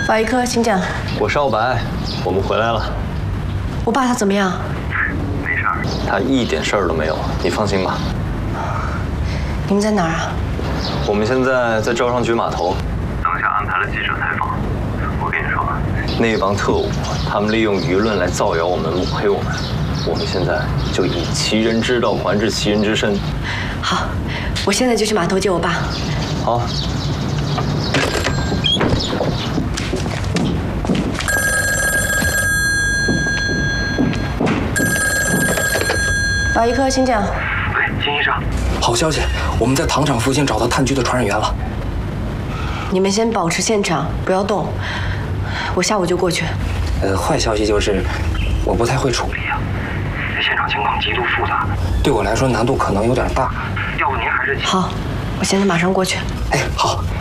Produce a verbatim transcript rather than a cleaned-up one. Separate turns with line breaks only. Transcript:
法医科，请讲。
我是奥白，我们回来了。
我爸他怎么样？
没事儿，他一点事儿都没有，你放心吧。
你们在哪儿啊？
我们现在在招商局码头，等下安排了记者采访。我跟你说，那帮特务，他们利用舆论来造谣我们、抹黑我们。我们现在就以其人之道还治其人之身。
好，我现在就去码头接我爸。
好。
法医科，请讲。
喂，金医生，
好消息，我们在糖厂附近找到炭疽的传染源了。
你们先保持现场，不要动，我下午就过去。
呃，坏消息就是，我不太会处理啊。
这现场情况极度复杂，
对我来说难度可能有点大。
要不您还是……
好，我现在马上过去。
哎，好。